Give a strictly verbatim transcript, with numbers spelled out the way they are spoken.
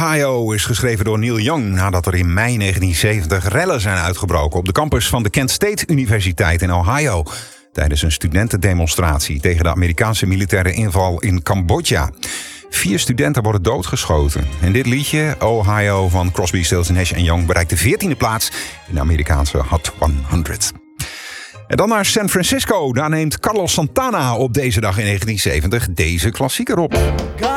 Ohio is geschreven door Neil Young nadat er in mei negentien zeventig rellen zijn uitgebroken op de campus van de Kent State Universiteit in Ohio tijdens een studentendemonstratie tegen de Amerikaanse militaire inval in Cambodja. Vier studenten worden doodgeschoten. En dit liedje, Ohio van Crosby, Stills, Nash en Young, bereikt de veertiende plaats in de Amerikaanse Hot honderd. En dan naar San Francisco. Daar neemt Carlos Santana op deze dag in negentien zeventig deze klassieker op.